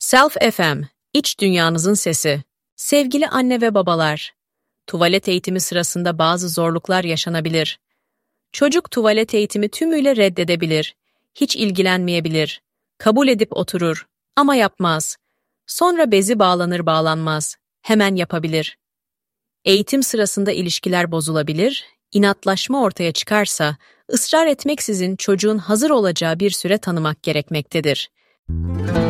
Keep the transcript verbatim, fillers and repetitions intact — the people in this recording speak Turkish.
Self F M, iç dünyanızın sesi. Sevgili anne ve babalar, tuvalet eğitimi sırasında bazı zorluklar yaşanabilir. Çocuk tuvalet eğitimi tümüyle reddedebilir, hiç ilgilenmeyebilir, kabul edip oturur ama yapmaz. Sonra bezi bağlanır bağlanmaz, hemen yapabilir. Eğitim sırasında ilişkiler bozulabilir, inatlaşma ortaya çıkarsa, ısrar etmeksizin çocuğun hazır olacağı bir süre tanımak gerekmektedir.